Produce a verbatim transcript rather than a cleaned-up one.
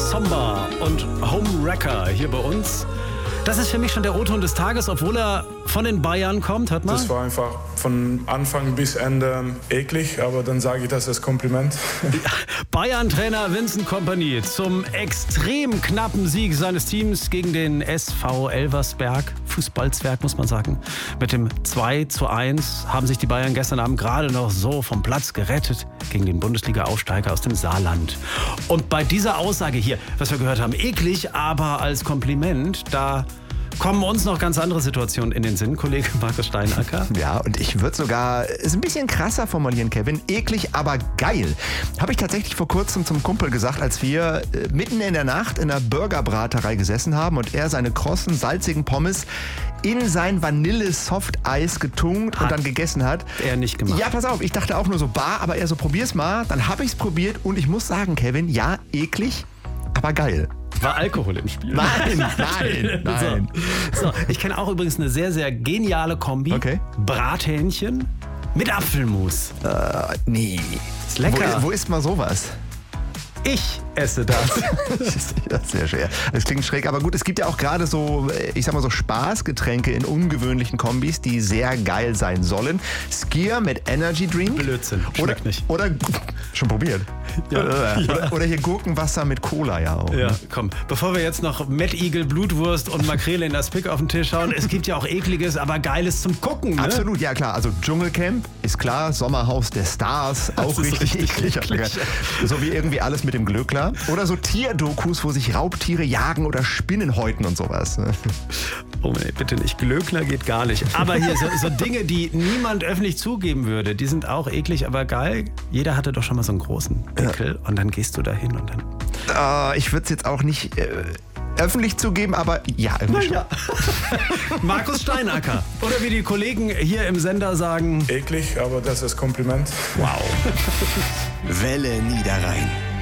Somber und Homewrecker hier bei uns. Das ist für mich schon der O-Ton des Tages, obwohl er von den Bayern kommt. Hört mal. Das war einfach von Anfang bis Ende eklig, aber dann sage ich das als Kompliment. Bayern-Trainer Vincent Kompany zum extrem knappen Sieg seines Teams gegen den S V Elversberg. Fußballzwerg, muss man sagen. Mit dem zwei zu eins haben sich die Bayern gestern Abend gerade noch so vom Platz gerettet gegen den Bundesliga-Aufsteiger aus dem Saarland. Und bei dieser Aussage hier, was wir gehört haben, eklig, aber als Kompliment, da kommen uns noch ganz andere Situationen in den Sinn, Kollege Markus Steinacker. Ja, und ich würde sogar es ein bisschen krasser formulieren, Kevin. Eklig, aber geil. Habe ich tatsächlich vor kurzem zum Kumpel gesagt, als wir äh, mitten in der Nacht in einer Burgerbraterei gesessen haben und er seine krossen, salzigen Pommes in sein Vanille-Softeis getunkt hat und dann gegessen hat. Er nicht gemacht. Ja, pass auf, ich dachte auch nur so, bar, aber er so, probier's mal. Dann habe ich's probiert und ich muss sagen, Kevin, ja, eklig, aber geil. War Alkohol im Spiel? Nein, nein, nein. So, so, ich kenne auch übrigens eine sehr, sehr geniale Kombi. Okay. Brathähnchen mit Apfelmus. Äh, nee. Ist lecker. Wo, wo isst man sowas? Ich esse das. Das ist sehr schwer. Das klingt schräg, aber gut, es gibt ja auch gerade so, ich sag mal so Spaßgetränke in ungewöhnlichen Kombis, die sehr geil sein sollen. Skier mit Energy Drink. Blödsinn, schmeckt oder, nicht. Oder, schon probiert. Ja. Oder, Ja. oder hier Gurkenwasser mit Cola ja auch. Ja, Ne? komm, bevor wir jetzt noch Mad Eagle, Blutwurst und Makrele in das Pick auf den Tisch schauen, es gibt ja auch ekliges, aber geiles zum Gucken, ne? Absolut, ja klar. Also Dschungelcamp ist klar, Sommerhaus der Stars, auch Das ist richtig, richtig eklig. eklig. So wie irgendwie alles mit dem Glöckler. Oder so Tierdokus, wo sich Raubtiere jagen oder Spinnen häuten und sowas. Ne? Oh nee, bitte nicht. Glöckner geht gar nicht. Aber hier so, so Dinge, die niemand öffentlich zugeben würde, die sind auch eklig, aber geil. Jeder hatte doch schon mal so einen großen Pickel und dann gehst du da hin und dann... Äh, ich würde es jetzt auch nicht äh, öffentlich zugeben, aber ja, irgendwie Ja. Markus Steinacker. Oder wie die Kollegen hier im Sender sagen... Eklig, aber das als Kompliment. Wow. Welle Niederrhein.